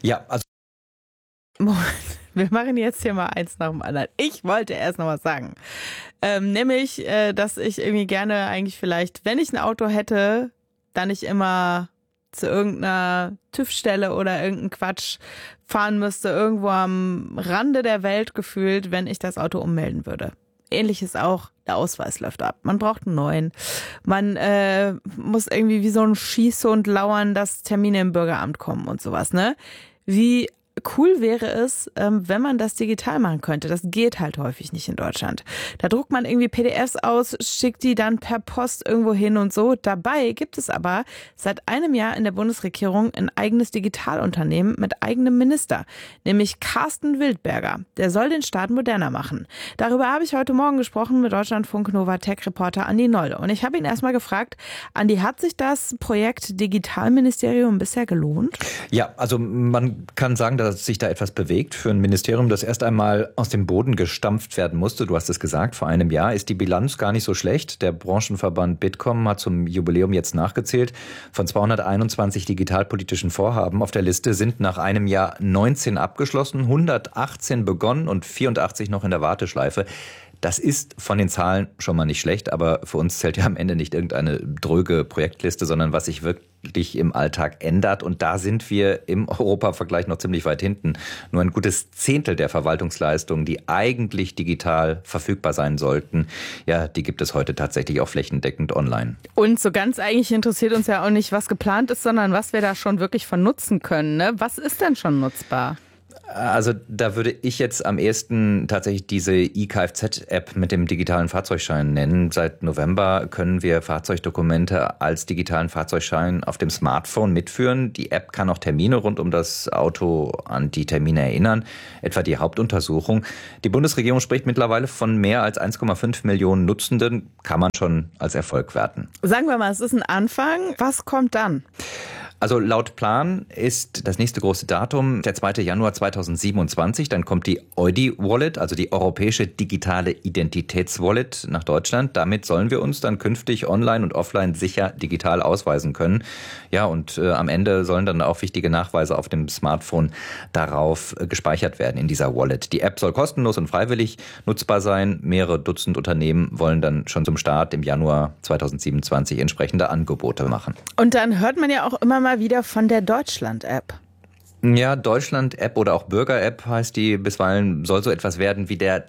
Ja, also Moment, wir machen jetzt hier mal eins nach dem anderen. Ich wollte erst noch was sagen. Nämlich, dass ich irgendwie gerne eigentlich vielleicht, wenn ich ein Auto hätte, dann nicht immer zu irgendeiner TÜV-Stelle oder irgendein Quatsch fahren müsste, irgendwo am Rande der Welt gefühlt, wenn ich das Auto ummelden würde. Ähnliches auch, der Ausweis läuft ab. Man braucht einen neuen. Man muss irgendwie wie so ein Schießhund lauern, dass Termine im Bürgeramt kommen und sowas, ne? Wie cool wäre es, wenn man das digital machen könnte. Das geht halt häufig nicht in Deutschland. Da druckt man irgendwie PDFs aus, schickt die dann per Post irgendwo hin und so. Dabei gibt es aber seit einem Jahr in der Bundesregierung ein eigenes Digitalunternehmen mit eigenem Minister, nämlich Carsten Wildberger. Der soll den Staat moderner machen. Darüber habe ich heute Morgen gesprochen mit Deutschlandfunk Nova Tech-Reporter Andi Noll. Und ich habe ihn erstmal gefragt, Andi, hat sich das Projekt Digitalministerium bisher gelohnt? Ja, also man kann sagen, dass sich da etwas bewegt für ein Ministerium, das erst einmal aus dem Boden gestampft werden musste. Du hast es gesagt, vor einem Jahr ist die Bilanz gar nicht so schlecht. Der Branchenverband Bitkom hat zum Jubiläum jetzt nachgezählt. Von 221 digitalpolitischen Vorhaben auf der Liste sind nach einem Jahr 19 abgeschlossen, 118 begonnen und 84 noch in der Warteschleife. Das ist von den Zahlen schon mal nicht schlecht, aber für uns zählt ja am Ende nicht irgendeine dröge Projektliste, sondern was sich wirklich im Alltag ändert. Und da sind wir im Europavergleich noch ziemlich weit hinten. Nur ein gutes Zehntel der Verwaltungsleistungen, die eigentlich digital verfügbar sein sollten, ja, die gibt es heute tatsächlich auch flächendeckend online. Und so ganz eigentlich interessiert uns ja auch nicht, was geplant ist, sondern was wir da schon wirklich von nutzen können, ne? Was ist denn schon nutzbar? Also da würde ich jetzt am ehesten tatsächlich diese eKFZ-App mit dem digitalen Fahrzeugschein nennen. Seit November können wir Fahrzeugdokumente als digitalen Fahrzeugschein auf dem Smartphone mitführen. Die App kann auch Termine rund um das Auto an die Termine erinnern, etwa die Hauptuntersuchung. Die Bundesregierung spricht mittlerweile von mehr als 1,5 Millionen Nutzenden. Kann man schon als Erfolg werten. Sagen wir mal, es ist ein Anfang. Was kommt dann? Also laut Plan ist das nächste große Datum der 2. Januar 2027. Dann kommt die EUDI-Wallet, also die Europäische Digitale Identitätswallet nach Deutschland. Damit sollen wir uns dann künftig online und offline sicher digital ausweisen können. Ja, und am Ende sollen dann auch wichtige Nachweise auf dem Smartphone darauf gespeichert werden in dieser Wallet. Die App soll kostenlos und freiwillig nutzbar sein. Mehrere Dutzend Unternehmen wollen dann schon zum Start im Januar 2027 entsprechende Angebote machen. Und dann hört man ja auch immer mal wieder von der Deutschland-App. Ja, Deutschland-App oder auch Bürger-App heißt die bisweilen, soll so etwas werden wie der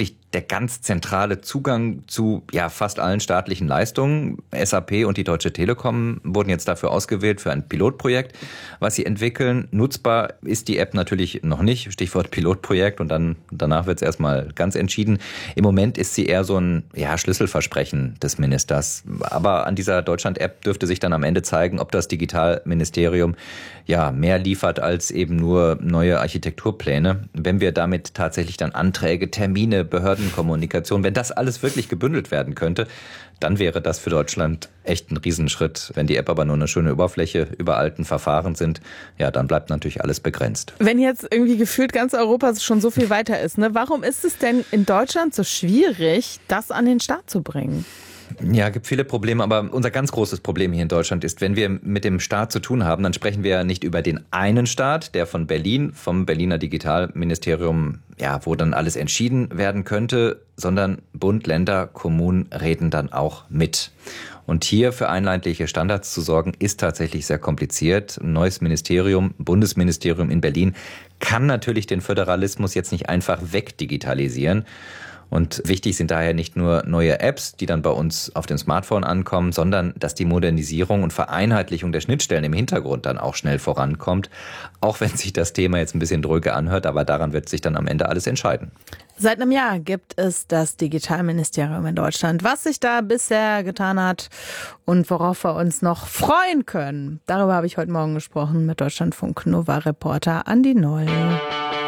ganz zentrale Zugang zu fast allen staatlichen Leistungen. SAP und die Deutsche Telekom wurden jetzt dafür ausgewählt für ein Pilotprojekt, was sie entwickeln. Nutzbar ist die App natürlich noch nicht, Stichwort Pilotprojekt, und danach wird es erstmal ganz entschieden. Im Moment ist sie eher so ein Schlüsselversprechen des Ministers. Aber an dieser Deutschland-App dürfte sich dann am Ende zeigen, ob das Digitalministerium mehr liefert als eben nur neue Architekturpläne. Wenn wir damit tatsächlich dann Anträge, Termine, Behördenkommunikation, wenn das alles wirklich gebündelt werden könnte, dann wäre das für Deutschland echt ein Riesenschritt. Wenn die App aber nur eine schöne Oberfläche über alten Verfahren sind, dann bleibt natürlich alles begrenzt. Wenn jetzt irgendwie gefühlt ganz Europa schon so viel weiter ist, ne? Warum ist es denn in Deutschland so schwierig, das an den Start zu bringen? Ja, gibt viele Probleme, aber unser ganz großes Problem hier in Deutschland ist, wenn wir mit dem Staat zu tun haben, dann sprechen wir ja nicht über den einen Staat, der von Berlin, vom Berliner Digitalministerium, wo dann alles entschieden werden könnte, sondern Bund, Länder, Kommunen reden dann auch mit. Und hier für einheitliche Standards zu sorgen, ist tatsächlich sehr kompliziert. Ein neues Ministerium, Bundesministerium in Berlin, kann natürlich den Föderalismus jetzt nicht einfach wegdigitalisieren. Und wichtig sind daher nicht nur neue Apps, die dann bei uns auf dem Smartphone ankommen, sondern dass die Modernisierung und Vereinheitlichung der Schnittstellen im Hintergrund dann auch schnell vorankommt. Auch wenn sich das Thema jetzt ein bisschen dröge anhört, aber daran wird sich dann am Ende alles entscheiden. Seit einem Jahr gibt es das Digitalministerium in Deutschland. Was sich da bisher getan hat und worauf wir uns noch freuen können, darüber habe ich heute Morgen gesprochen mit Deutschlandfunk Nova Reporter Andi Noll.